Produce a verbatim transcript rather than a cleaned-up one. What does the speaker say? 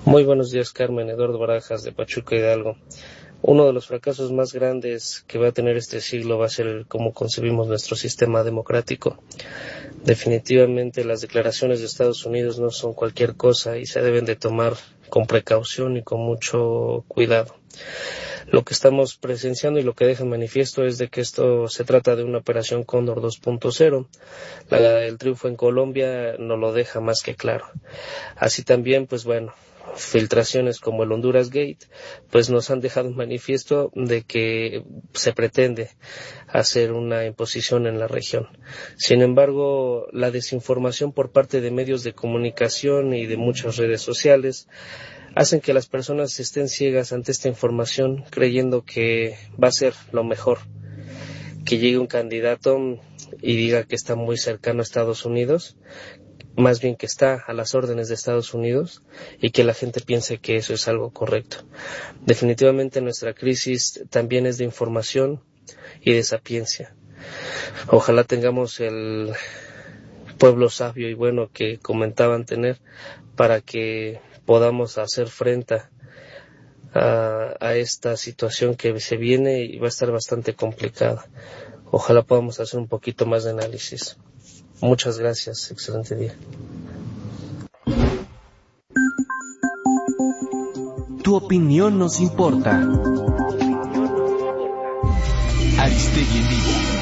Muy buenos días, Carmen. Eduardo Barajas, de Pachuca, Hidalgo. Uno de los fracasos más grandes que va a tener este siglo va a ser el cómo concebimos nuestro sistema democrático. Definitivamente las declaraciones de Estados Unidos no son cualquier cosa y se deben de tomar con precaución y con mucho cuidado. Lo que estamos presenciando y lo que deja manifiesto es de que esto se trata de una operación Cóndor dos punto cero. La, el triunfo en Colombia no lo deja más que claro. Así también, pues bueno, filtraciones como el Honduras Gate, pues nos han dejado manifiesto de que se pretende hacer una imposición en la región. Sin embargo, la desinformación por parte de medios de comunicación y de muchas redes sociales hacen que las personas estén ciegas ante esta información, creyendo que va a ser lo mejor, que llegue un candidato y diga que está muy cercano a Estados Unidos, más bien que está a las órdenes de Estados Unidos, y que la gente piense que eso es algo correcto. Definitivamente nuestra crisis también es de información y de sapiencia. Ojalá tengamos el pueblo sabio y bueno que comentaban tener para que podamos hacer frente a, a esta situación que se viene y va a estar bastante complicada. Ojalá podamos hacer un poquito más de análisis. Muchas gracias, excelente día. Tu opinión nos importa. Aristegui en vivo.